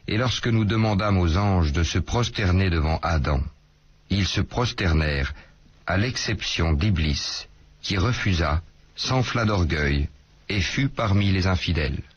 Et lorsque nous demandâmes aux anges de se prosterner devant Adam, ils se prosternèrent, à l'exception d'Iblis, qui refusa, s'enfla d'orgueil, et fut parmi les infidèles.